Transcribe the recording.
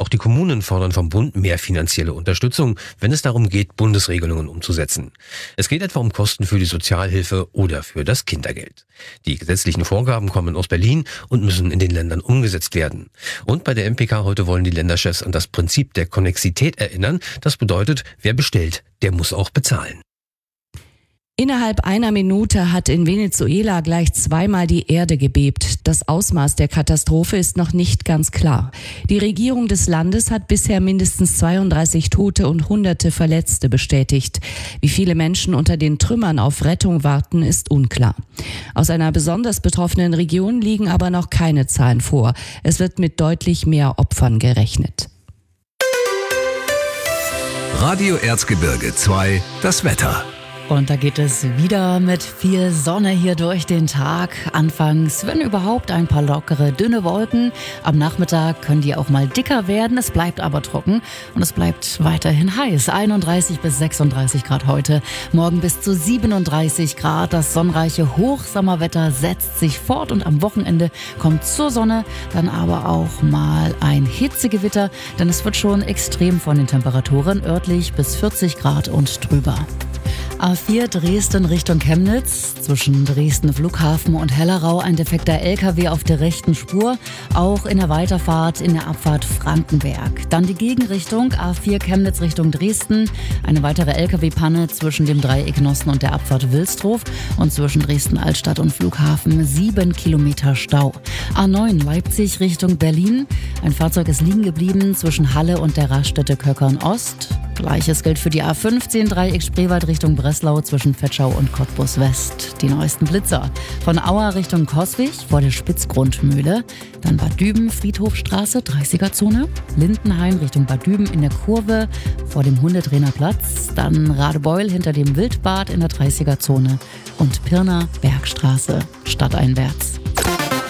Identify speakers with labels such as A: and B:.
A: Auch die Kommunen fordern vom Bund mehr finanzielle Unterstützung, wenn es darum geht, Bundesregelungen umzusetzen. Es geht etwa um Kosten für die Sozialhilfe oder für das Kindergeld. Die gesetzlichen Vorgaben kommen aus Berlin und müssen in den Ländern umgesetzt werden. Und bei der MPK heute wollen die Länderchefs an das Prinzip der Konnexität erinnern. Das bedeutet, wer bestellt, der muss auch bezahlen.
B: Innerhalb einer Minute hat in Venezuela gleich zweimal die Erde gebebt. Das Ausmaß der Katastrophe ist noch nicht ganz klar. Die Regierung des Landes hat bisher mindestens 32 Tote und Hunderte Verletzte bestätigt. Wie viele Menschen unter den Trümmern auf Rettung warten, ist unklar. Aus einer besonders betroffenen Region liegen aber noch keine Zahlen vor. Es wird mit deutlich mehr Opfern gerechnet.
C: Radio Erzgebirge 2, das Wetter.
D: Und da geht es wieder mit viel Sonne hier durch den Tag. Anfangs, wenn überhaupt, ein paar lockere, dünne Wolken. Am Nachmittag können die auch mal dicker werden. Es bleibt aber trocken und es bleibt weiterhin heiß. 31 bis 36 Grad heute. Morgen bis zu 37 Grad. Das sonnenreiche Hochsommerwetter setzt sich fort und am Wochenende kommt zur Sonne dann aber auch mal ein Hitzegewitter, denn es wird schon extrem von den Temperaturen, örtlich bis 40 Grad und drüber. A4 Dresden Richtung Chemnitz. Zwischen Dresden Flughafen und Hellerau ein defekter LKW auf der rechten Spur. Auch in der Weiterfahrt in der Abfahrt Frankenberg. Dann die Gegenrichtung A4 Chemnitz Richtung Dresden. Eine weitere LKW-Panne zwischen dem Dreieck Nossen und der Abfahrt Wilsdruf. Und zwischen Dresden Altstadt und Flughafen 7 Kilometer Stau. A9 Leipzig Richtung Berlin. Ein Fahrzeug ist liegen geblieben zwischen Halle und der Raststätte Köckern Ost. Gleiches gilt für die A15 Dreieck Spreewald Richtung Breslau zwischen Vetschau und Cottbus West. Die neuesten Blitzer. Von Auer Richtung Coswig vor der Spitzgrundmühle. Dann Bad Düben, Friedhofstraße, 30er-Zone. Lindenhain Richtung Bad Düben in der Kurve vor dem Hundetrainerplatz. Dann Radebeul hinter dem Wildbad in der 30er-Zone. Und Pirna, Bergstraße, stadteinwärts.